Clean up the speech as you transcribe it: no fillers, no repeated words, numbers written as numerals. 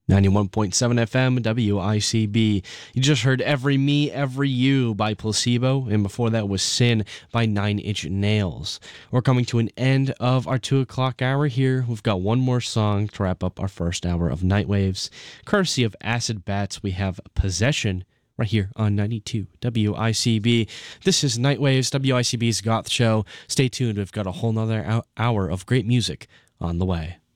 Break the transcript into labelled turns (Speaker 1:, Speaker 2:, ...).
Speaker 1: 91.7 FM WICB. You just heard Every Me, Every You by Placebo, and before that was Sin by Nine Inch Nails. We're coming to an end of our 2 o'clock hour here. We've got one more song to wrap up our first hour of Nightwaves. Courtesy of Acid Bats, we have Possession right here on 92 WICB. This is Nightwaves, WICB's Goth Show. Stay tuned, we've got a whole nother hour of great music on the way.